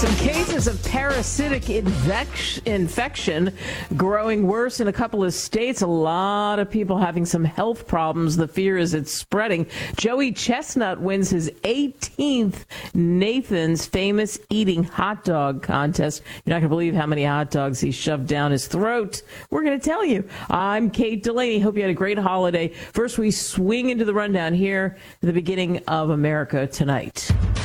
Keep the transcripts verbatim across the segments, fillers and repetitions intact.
Some cases of parasitic infec- infection growing worse in a couple of states. A lot of people having some health problems. The fear is it's spreading. Joey Chestnut wins his eighteenth Nathan's Famous Eating Hot Dog contest. You're not going to believe how many hot dogs he shoved down his throat. We're going to tell you. I'm Kate Delaney. Hope you had a great holiday. First, we swing into the rundown here at the beginning of America Tonight.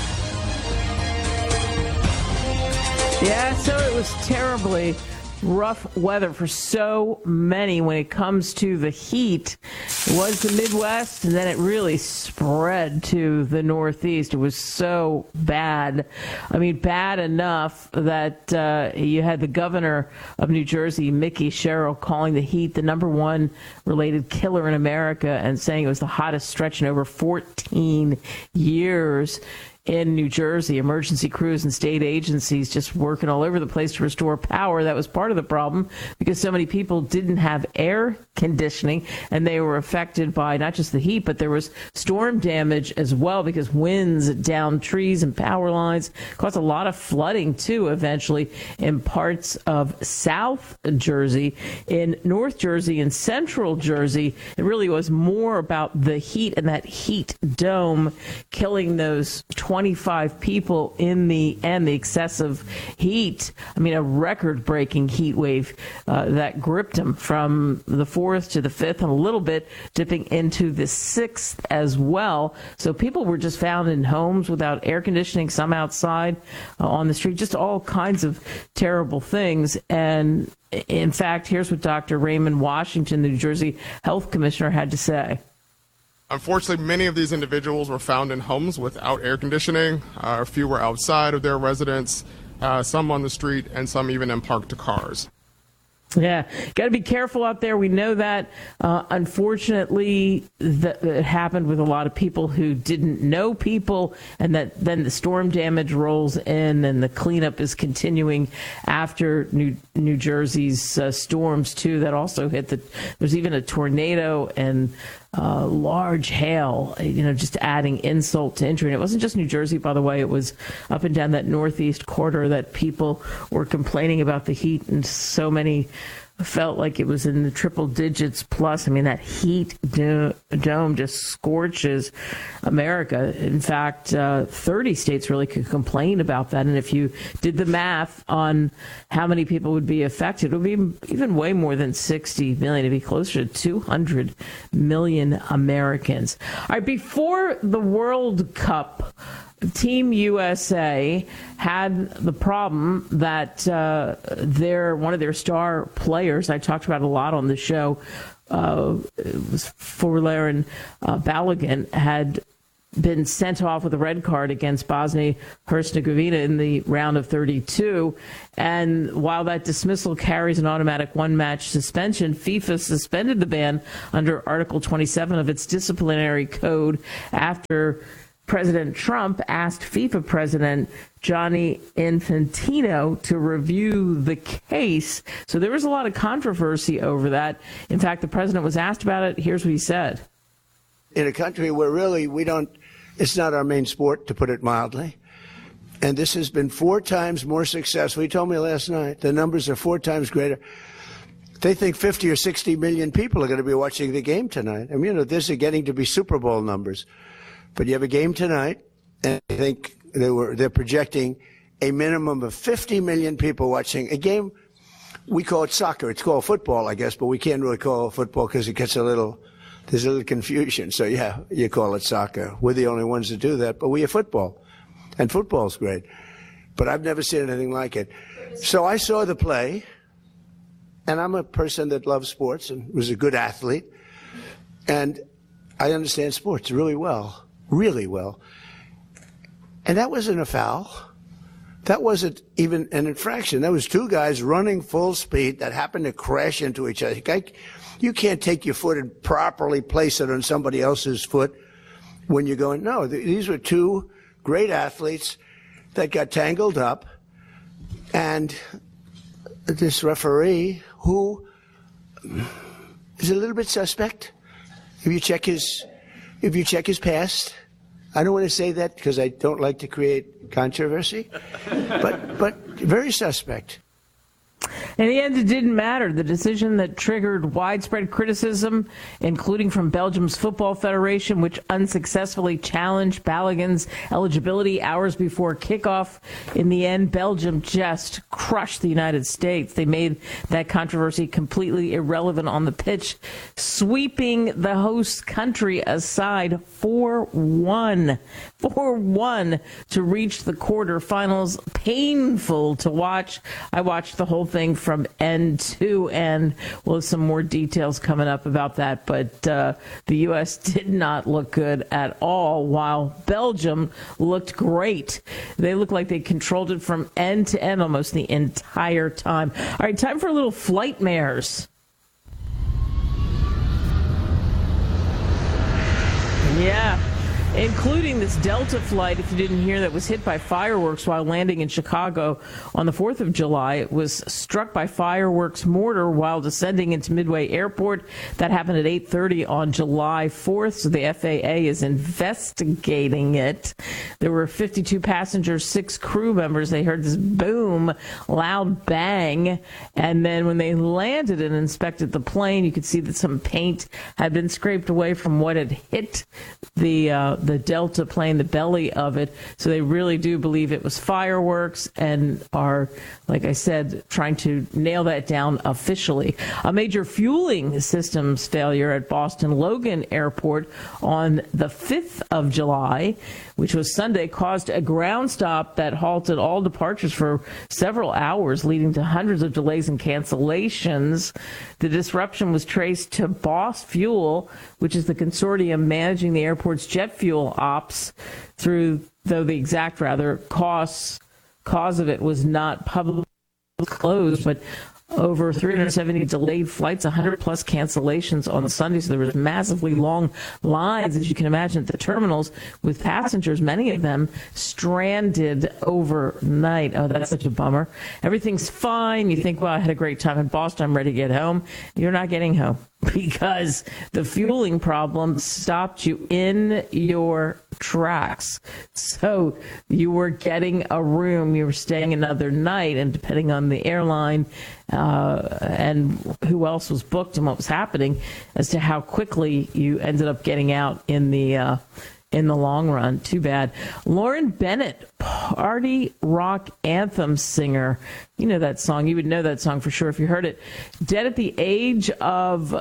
Yeah, so it was terribly rough weather for so many when it comes to the heat. It was the Midwest, and then it really spread to the Northeast. It was so bad. I mean, bad enough that uh, you had the governor of New Jersey, Mickey Sherrill, calling the heat the number one related killer in America and saying it was the hottest stretch in over fourteen years. In New Jersey, emergency crews and state agencies just working all over the place to restore power. That was part of the problem because so many people didn't have air conditioning, and they were affected by not just the heat, but there was storm damage as well because winds down trees and power lines caused a lot of flooding, too, eventually in parts of South Jersey. In North Jersey and Central Jersey, it really was more about the heat and that heat dome killing those twenty-five people in the end, the excessive heat. I mean, a record-breaking heat wave uh, that gripped them from the fourth to the fifth and a little bit dipping into the sixth as well. So people were just found in homes without air conditioning, some outside uh, on the street, just all kinds of terrible things. And in fact, here's what Doctor Raymond Washington, the New Jersey Health Commissioner, had to say. Unfortunately, many of these individuals were found in homes without air conditioning. Uh, a few were outside of their residence, uh, some on the street, and some even in parked cars. Yeah, got to be careful out there. We know that. Uh, unfortunately, that it happened with a lot of people who didn't know people, and that then the storm damage rolls in, and the cleanup is continuing after New New Jersey's uh, storms too. That also hit the. There's even a tornado and. Uh, large hail, you know, just adding insult to injury. And it wasn't just New Jersey, by the way. It was up and down that northeast corridor that people were complaining about the heat, and so many felt like it was in the triple digits plus. I mean, that heat do- dome just scorches America. In fact, uh, thirty states really could complain about that. And if you did the math on how many people would be affected, it would be even way more than sixty million. It'd be closer to two hundred million Americans. All right, before the World Cup, Team U S A had the problem that uh, their one of their star players, I talked about it a lot on the show, uh, it was Folarin uh, Balogun, had been sent off with a red card against Bosnia-Herzegovina in the round of thirty-two. And while that dismissal carries an automatic one-match suspension, FIFA suspended the ban under Article twenty-seven of its disciplinary code after President Trump asked FIFA President Gianni Infantino to review the case. So there was a lot of controversy over that. In fact, the president was asked about it. Here's what he said. In a country where really we don't, it's not our main sport, to put it mildly. And this has been four times more successful. He told me last night the numbers are four times greater. They think fifty or sixty million people are going to be watching the game tonight. I mean, you know, this is getting to be Super Bowl numbers. But you have a game tonight, and I think they were, they're projecting a minimum of fifty million people watching a game. We call it soccer. It's called football, I guess, but we can't really call it football because it gets a little, there's a little confusion. So, yeah, you call it soccer. We're the only ones that do that, but we have football. And football's great. But I've never seen anything like it. So I saw the play, and I'm a person that loves sports and was a good athlete. And I understand sports really well. Really well. And that wasn't a foul. That wasn't even an infraction. That was two guys running full speed that happened to crash into each other. You can't take your foot and properly place it on somebody else's foot when you're going, no, these were two great athletes that got tangled up. And this referee, who is a little bit suspect, if you check his... If you check his past, I don't want to say that because I don't like to create controversy, but but very suspect. In the end, it didn't matter. The decision that triggered widespread criticism, including from Belgium's Football Federation, which unsuccessfully challenged Balogun's eligibility hours before kickoff. In the end, Belgium just crushed the United States. They made that controversy completely irrelevant on the pitch, sweeping the host country aside four one. four one to reach the quarterfinals. Painful to watch. I watched the whole thing from end to end. We'll have some more details coming up about that, but uh, the U S did not look good at all, while Belgium looked great. They looked like they controlled it from end to end almost the entire time. All right, time for a little Flightmares. Yeah. Including this Delta flight, if you didn't hear, that was hit by fireworks while landing in Chicago on the fourth of July. It was struck by fireworks mortar while descending into Midway Airport. That happened at eight thirty on July fourth, so the F A A is investigating it. There were fifty-two passengers, six crew members. They heard this boom, loud bang, and then when they landed and inspected the plane, you could see that some paint had been scraped away from what had hit the uh, the Delta plane, the belly of it. So they really do believe it was fireworks and are, like I said, trying to nail that down officially. A major fueling systems failure at Boston Logan Airport on the fifth of July, which was Sunday, caused a ground stop that halted all departures for several hours, leading to hundreds of delays and cancellations. The disruption was traced to Boss Fuel, which is the consortium managing the airport's jet fuel ops, through, though the exact rather costs cause of it was not publicly disclosed, but over three hundred seventy delayed flights, one hundred plus cancellations on Sunday. So there was massively long lines, as you can imagine, at the terminals with passengers, many of them stranded overnight. Oh, that's such a bummer. Everything's fine. You think, well, I had a great time in Boston. I'm ready to get home. You're not getting home because the fueling problem stopped you in your tracks. So you were getting a room, you were staying another night, and depending on the airline uh, and who else was booked and what was happening as to how quickly you ended up getting out in the uh, in the long run. Too bad. Lauren Bennett, party rock anthem singer. You know that song. You would know that song for sure if you heard it. Dead at the age of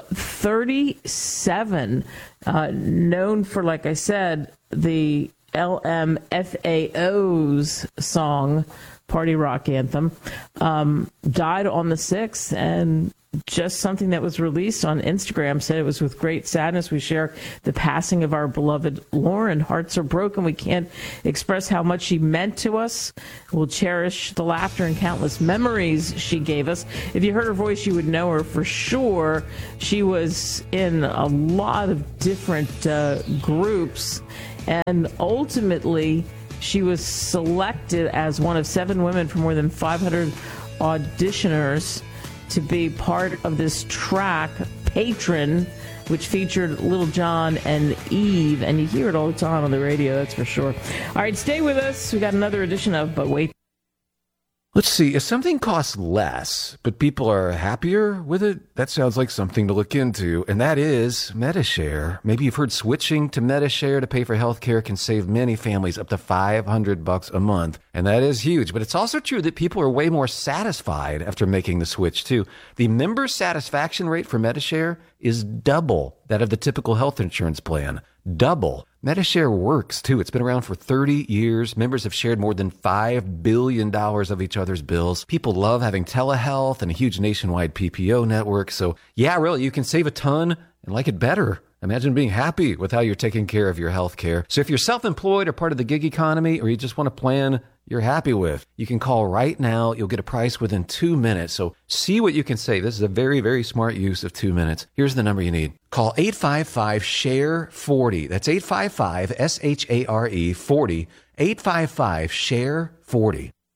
thirty-seven. Uh, known for, like I said, the L M F A O's song, Party Rock Anthem. Um, died on the sixth, and just something that was released on Instagram said it was with great sadness we share the passing of our beloved Lauren. Hearts are broken. We can't express how much she meant to us. We'll cherish the laughter and countless memories she gave us. If you heard her voice, you would know her for sure. She was in a lot of different uh, groups, and ultimately she was selected as one of seven women from more than five hundred auditioners to be part of this track, Patron, which featured Little John and Eve. And you hear it all the time on the radio, that's for sure. All right, stay with us. We got another edition of But Wait. Let's see, if something costs less, but people are happier with it, that sounds like something to look into, and that is Medi-Share. Maybe you've heard switching to Medi-Share to pay for health care can save many families up to five hundred bucks a month, and that is huge. But it's also true that people are way more satisfied after making the switch, too. The member satisfaction rate for Medi-Share is double that of the typical health insurance plan. Double. Medi-Share works, too. It's been around for thirty years. Members have shared more than five billion dollars of each other's bills. People love having telehealth and a huge nationwide P P O network. So, yeah, really, you can save a ton and like it better. Imagine being happy with how you're taking care of your health care. So if you're self-employed or part of the gig economy, or you just want a plan you're happy with, you can call right now. You'll get a price within two minutes. So see what you can save. This is a very, very smart use of two minutes. Here's the number you need. Call eight five five, S H A R E, forty. That's eight five five, S H A R E, forty. eight five five, S H A R E, forty.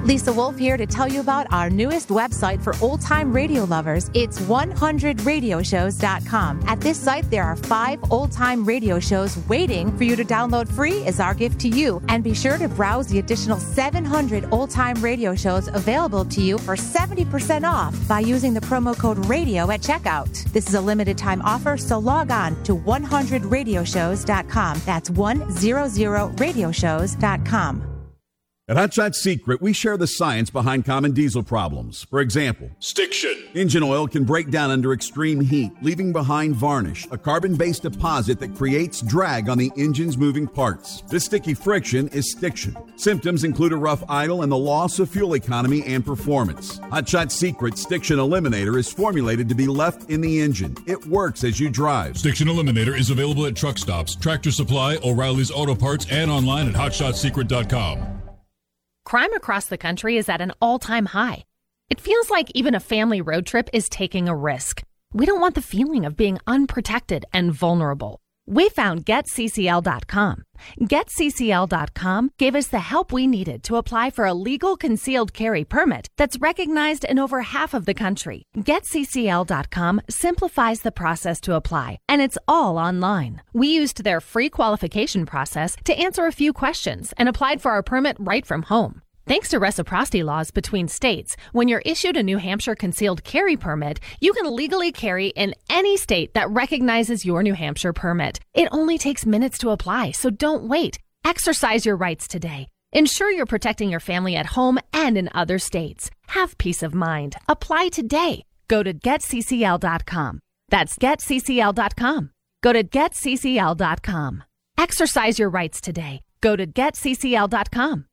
Lisa Wolf here to tell you about our newest website for old-time radio lovers. It's one hundred radio shows dot com. At this site, there are five old-time radio shows waiting for you to download free as our gift to you. And be sure to browse the additional seven hundred old-time radio shows available to you for seventy percent off by using the promo code RADIO at checkout. This is a limited-time offer, so log on to one hundred radio shows dot com. That's one hundred radio shows dot com. At Hot Shot Secret, we share the science behind common diesel problems. For example, stiction. Engine oil can break down under extreme heat, leaving behind varnish, a carbon-based deposit that creates drag on the engine's moving parts. This sticky friction is stiction. Symptoms include a rough idle and the loss of fuel economy and performance. Hot Shot Secret Stiction Eliminator is formulated to be left in the engine. It works as you drive. Stiction Eliminator is available at truck stops, Tractor Supply, O'Reilly's Auto Parts, and online at hot shot secret dot com. Crime across the country is at an all-time high. It feels like even a family road trip is taking a risk. We don't want the feeling of being unprotected and vulnerable. We found get C C L dot com. get C C L dot com gave us the help we needed to apply for a legal concealed carry permit that's recognized in over half of the country. get C C L dot com simplifies the process to apply, and it's all online. We used their free qualification process to answer a few questions and applied for our permit right from home. Thanks to reciprocity laws between states, when you're issued a New Hampshire concealed carry permit, you can legally carry in any state that recognizes your New Hampshire permit. It only takes minutes to apply, so don't wait. Exercise your rights today. Ensure you're protecting your family at home and in other states. Have peace of mind. Apply today. Go to get C C L dot com. That's get C C L dot com. Go to get C C L dot com. Exercise your rights today. Go to get C C L dot com.